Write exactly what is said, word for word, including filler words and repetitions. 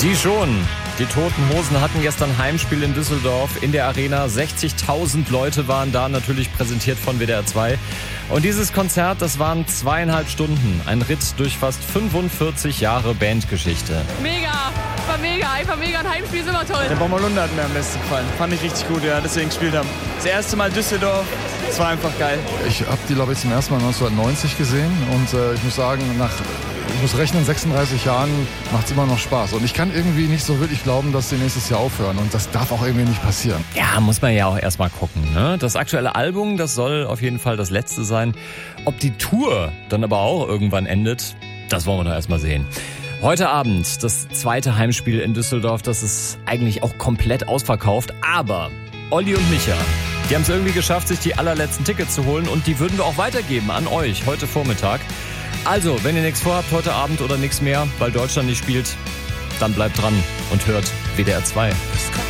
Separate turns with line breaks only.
Die schon. Die Toten Hosen hatten gestern Heimspiel in Düsseldorf in der Arena. sechzigtausend Leute waren da, natürlich präsentiert von W D R zwei. Und dieses Konzert, das waren zweieinhalb Stunden. Ein Ritt durch fast fünfundvierzig Jahre Bandgeschichte.
Mega, war mega, einfach mega. Ein Heimspiel ist immer toll.
Der Bommerlunder hat mir am besten gefallen. Fand ich richtig gut, ja, deswegen gespielt haben. Das erste Mal Düsseldorf, es war einfach geil.
Ich habe die, glaube ich, zum ersten Mal neunzehnhundertneunzig gesehen und äh, ich muss sagen, nach ich muss rechnen, sechsunddreißig Jahren macht es immer noch Spaß. Und ich kann irgendwie nicht so wirklich glauben, dass sie nächstes Jahr aufhören. Und das darf auch irgendwie nicht passieren.
Ja, muss man ja auch erstmal gucken, ne? Das aktuelle Album, das soll auf jeden Fall das letzte sein. Ob die Tour dann aber auch irgendwann endet, das wollen wir doch erstmal sehen. Heute Abend das zweite Heimspiel in Düsseldorf. Das ist eigentlich auch komplett ausverkauft. Aber Olli und Micha, die haben es irgendwie geschafft, sich die allerletzten Tickets zu holen. Und die würden wir auch weitergeben an euch heute Vormittag. Also, wenn ihr nichts vorhabt heute Abend oder nichts mehr, weil Deutschland nicht spielt, dann bleibt dran und hört W D R zwei.